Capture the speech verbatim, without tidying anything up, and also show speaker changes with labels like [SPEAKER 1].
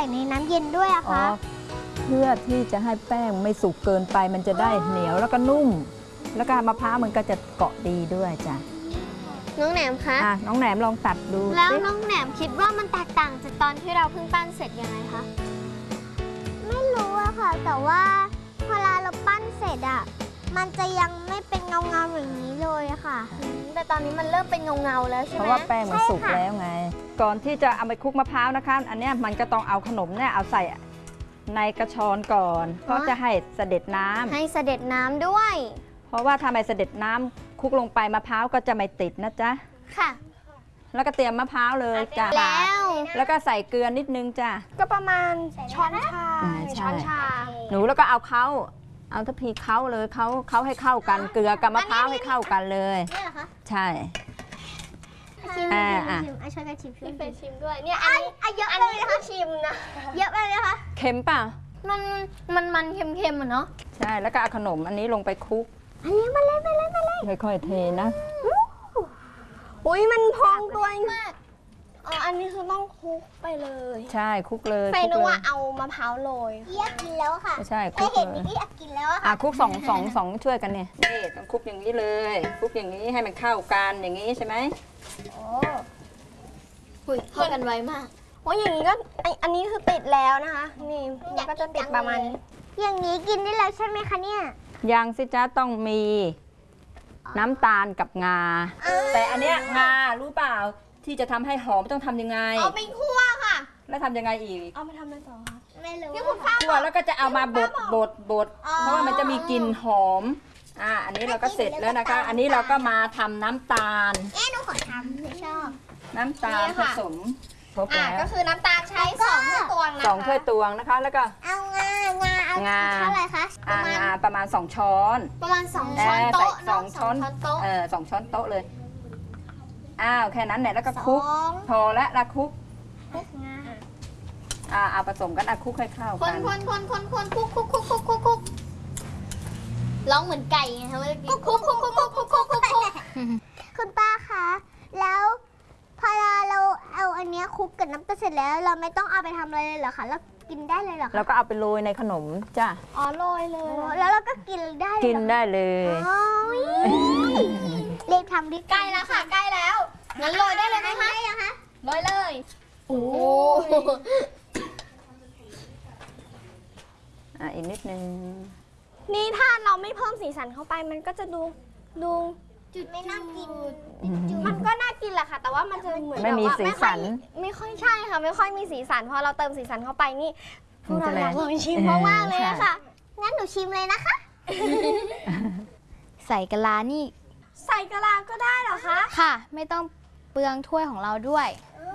[SPEAKER 1] ส่ในน้ำเย็นด้วยอะคะ
[SPEAKER 2] เพื่อที่จะให้แป้งไม่สุกเกินไปมันจะได้เหนียวแล้วก็นุ่ม แล้วก็มะพร้าวมันก็จะเกาะดีด้วยจ้ะ
[SPEAKER 1] น้องแหนมคะ
[SPEAKER 2] อ่ะน้องแหนมลองตัดดู
[SPEAKER 1] แล้วน้องแหนมคิดว่ามันแตกต่างจากตอนที่เราเพิ่งปั้นเสร็จยังไงคะไม่รู้อะค่ะแต่ว่าพอเราปั้นเสร็จอะมันจะยังไม่เป็นเงาเงาอย่างนี้เลยอะค่ะแต่ตอนนี้มันเริ่มเป็นเงาเงาแล้วใช่ไหม
[SPEAKER 2] เพราะว่าแป้งมันสุกแล้วไงก่อนที่จะเอาไปคลุกมะพร้าวนะคะอันนี้มันก็ต้องเอาขนมเนี่ยเอาใส่ในกระชอนก่อนเพราะจะให้เสด็จน้ำ
[SPEAKER 1] ให้เสด็จน้ำด้วย
[SPEAKER 2] เพราะว่าถ้าไม่เสด็จน้ำคลุกลงไปมะพร้าวก็จะไม่ติดนะจ๊ะ
[SPEAKER 1] ค่ะ
[SPEAKER 2] แล้วก็เตรียมมะพร้าวเลยจ้ะ
[SPEAKER 1] แล้ว
[SPEAKER 2] แล้วก็ใส่เกลือนิดนึงจ้ะ
[SPEAKER 1] ก็ประมาณช้อนชาช้อนชา
[SPEAKER 2] หนูแล้วก็เอาเขาเอาทัพพีเขาเลยเขาเขาให้เข้ากันเกลือกับมะพร้าวให้เข้ากันเลย
[SPEAKER 1] นี่เหรอคะ
[SPEAKER 2] ใช่
[SPEAKER 1] ชิมอ่าอ่ะช่วยกันชิมช่วยกันชิมด้วยเนี่ยอันนี้เยอะเลยนะคะชิมนะเยอะไปเลยนะคะ
[SPEAKER 2] เค็มป่ะ
[SPEAKER 1] มันมันมันเค็มๆอ่ะเนาะ
[SPEAKER 2] ใช่แล้วก็เอาขนมอันนี้ลงไปคลุก
[SPEAKER 1] อันนี้มาเลยมาเลยมาเลย
[SPEAKER 2] ค่อยๆเทนะ
[SPEAKER 1] อุ้ยมันพองตัวมากอ๋ออันนี้คือต้องคลุกไปเลย
[SPEAKER 2] ใช่คลุกเลย
[SPEAKER 1] ใส่นึกว่าเอามะพร้าวโรยเยี่ยกินแล้วค่ะ
[SPEAKER 2] ใช่คลุกเลย
[SPEAKER 1] เห็นพี่อยากกินแล้ว
[SPEAKER 2] อ่ะคลุกสองสองสองช่วยกันเนี่ยนี่ต้องคลุกอย่างนี้เลยคลุกอย่างนี้ให้มันเข้ากันอย่างนี้ใช่ไหม
[SPEAKER 1] โอ้หุยเข้ากันไวมากโอ้ยอย่างนี้ก็อันนี้คือติดแล้วนะคะนี่มันก็จะติดประมาณนี้อย่างนี้กินได้แล้วใช่ไหมคะเนี่ย
[SPEAKER 2] ยังสิจ้าต้องมีน้ำตาลกับงาแต่อันเนี้ยงารู้เปล่าที่จะทำให้หอมต้องทำยังไง
[SPEAKER 1] เอาไปคั่วค่ะ
[SPEAKER 2] แล้วทำยังไงอีก
[SPEAKER 1] เอาไปทำอะไรต่อคะไม่รู้
[SPEAKER 2] คั่วแล้วก็จะเอามาบดบดบดเพราะว่ามันจะมีกลิ่นหอมอ่าอันนี้เราก็เสร็จแล้วนะคะอันนี้เราก็มาทำน้ำตาล
[SPEAKER 1] เอ๊ะหนูขอทำไม่ชอบ
[SPEAKER 2] น้ำตาลผสมครบแล้ว
[SPEAKER 1] ก็คือน้ำตาลใช้สองถ้วยตวงนะคะ
[SPEAKER 2] สองถ้วยตวงนะคะแล้วก็
[SPEAKER 1] เอางางาเอาเท่าไหร่คะ
[SPEAKER 2] อ่างาประมาณสองช้อน
[SPEAKER 1] ประมาณสองช้อนโต๊ะ
[SPEAKER 2] สองช้อนโต๊ะเออสองช้อนโต๊ะเลยอ้าวแค่นั้นแหละแล้วก็คลุกพอแล้วละคลุกอ่าเอาผสมกันอ่ะคลุกให้เข้า
[SPEAKER 1] กันคนคนคนคนคลุกคลุกคลุกคลุกคลุกคลุกร้องเหมือนไก่ไงคะเมื่อกี้คลุกคลุกคลุกคลุกคลุกคลุกคลุกคุณป้าคะแล้วพอเราเอาอันนี้คลุกกับน้ำตาลเสร็จแล้วเราไม่ต้องเอาไปทำอะไรเลยเหรอคะแล้วกินได้เลยเหรอคะ
[SPEAKER 2] เราก็เอาไปโรยในขนมจ้ะ
[SPEAKER 1] อ๋อโรยเลยแล้วเราก็กินได้
[SPEAKER 2] กินได้เลย
[SPEAKER 1] เรียกทำดิใกล้แล้วค่ะใกล้แล้วงั้นโรยได้เลยไหมคะโรยเลยโอ้
[SPEAKER 2] อ่ะอีกนิดนึง
[SPEAKER 1] นี่ถ้าเราไม่เพิ่มสีสันเข้าไปมันก็จะดูดูจุดไม่น่ากินมันก็น่ากินแหละค่ะแต่ว่ามันจะเหมือน
[SPEAKER 2] ไม่มีสีสัน
[SPEAKER 1] ไม่ค่อยใช่ค่ะไม่ค่อยมีสีสันพอเราเติมสีสันเข้าไปนี่พวกเราอยากลองชิมมากๆเลยค่ะงั้นหนูชิมเลยนะคะ
[SPEAKER 3] ใส่กะลานี่
[SPEAKER 1] ใส่กะลาก็ได้เหรอคะ
[SPEAKER 3] ค่ะไม่ต้องเปลืองถ้วยของเราด้วย